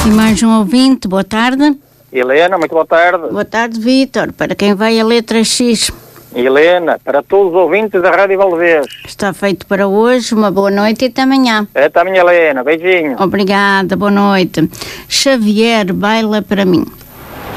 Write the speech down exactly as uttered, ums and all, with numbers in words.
E mais um ouvinte, boa tarde. Helena, muito boa tarde. Boa tarde, Vítor. Para quem vai a letra X? Helena, para todos os ouvintes da Rádio Valdevez. Está feito para hoje, uma boa noite e até amanhã. Até amanhã, Helena. Beijinho. Obrigada, boa noite. Xavier, baila para mim.